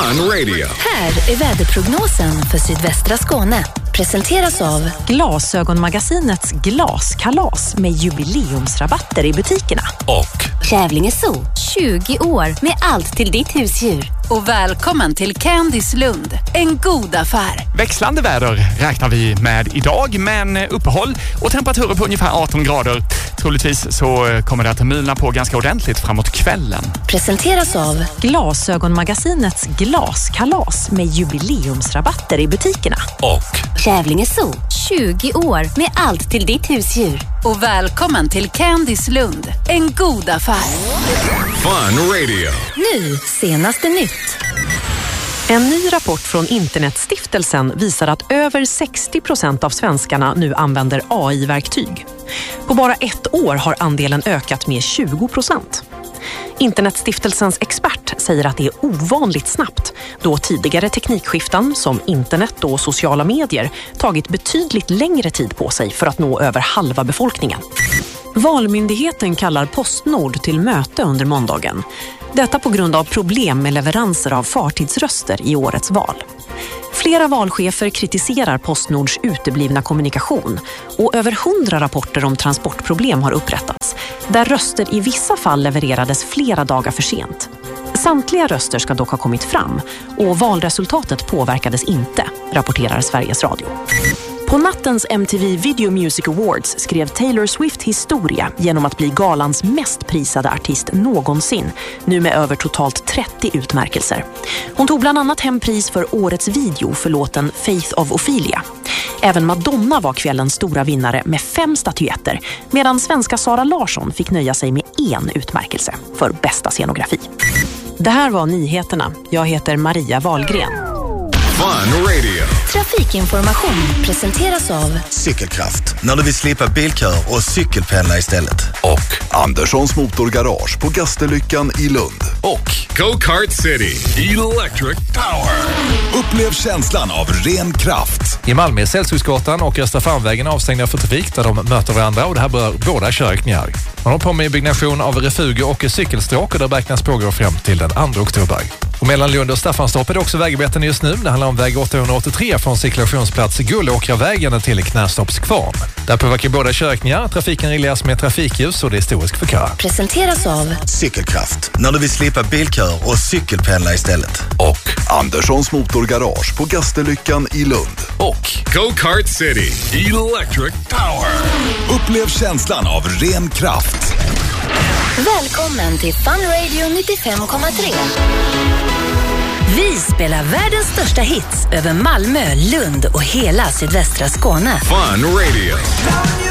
Fun Radio. Här är väderprognosen för sydvästra Skåne. Presenteras av Glasögonmagasinets glaskalas med jubileumsrabatter i butikerna. Och Kävlinge Zoo, 20 år med allt till ditt husdjur. Och välkommen till Candys Lund, en god affär. Växlande väder räknar vi med idag, men uppehåll och temperaturer på ungefär 18 grader. Troligtvis så kommer det att mulna på ganska ordentligt framåt kvällen. Presenteras av Glasögonmagasinets glaskalas med jubileumsrabatter i butikerna. Och Kävlinge Zoo, 20 år med allt till ditt husdjur. Och välkommen till Candys Lund, en god affär. Fun Radio. Nu, senaste nytt. En ny rapport från Internetstiftelsen visar att över 60% av svenskarna nu använder AI-verktyg. På bara ett år har andelen ökat med 20%. Internetstiftelsens expert säger att det är ovanligt snabbt, då tidigare teknikskiften som internet och sociala medier tagit betydligt längre tid på sig för att nå över halva befolkningen. Valmyndigheten kallar Postnord till möte under måndagen. Detta på grund av problem med leveranser av fartidsröster i årets val. Flera valchefer kritiserar Postnords uteblivna kommunikation och över 100 rapporter om transportproblem har upprättats, där röster i vissa fall levererades flera dagar för sent. Samtliga röster ska dock ha kommit fram och valresultatet påverkades inte, rapporterar Sveriges Radio. På nattens MTV Video Music Awards skrev Taylor Swift historia genom att bli galans mest prisade artist någonsin, nu med över totalt 30 utmärkelser. Hon tog bland annat hem pris för årets video för låten Faith of Ophelia. Även Madonna var kvällens stora vinnare med 5 statyetter, medan svenska Sara Larsson fick nöja sig med 1 utmärkelse för bästa scenografi. Det här var nyheterna. Jag heter Maria Wahlgren. Fun Radio. Trafikinformation presenteras av Cykelkraft, när du vill slippa bilkör och cykelpendla istället. Och Anderssons Motorgarage på Gastellyckan i Lund. Och Go-Kart City. Electric Power. Upplev känslan av ren kraft. I Malmö är Celsiusgatan och Östra Farmvägen avstängda för trafik där de möter varandra, och det här bör båda körriktningar. Man har på med byggnation av refuger och cykelstråk, och där beräknas pågå fram till den 2 oktober. Och mellan Lund och Staffanstorp är det också vägarbeten just nu. Det handlar om väg 883 från cirkulationsplats Gullåkravägen till Knästorps kvarn. Där påverkar båda körriktningar. Trafiken regleras med trafikljus och det är historisk för kö. Presenteras av Cykelkraft, när du vill slippa bilkör och cykelpendla istället. Och Anderssons Motorgarage på Gastellyckan i Lund. Och Go-Kart City. Electric Power. Upplev känslan av ren kraft. Välkommen till Fun Radio 95,3. Vi spelar världens största hits över Malmö, Lund och hela sydvästra Skåne. Fun Radio.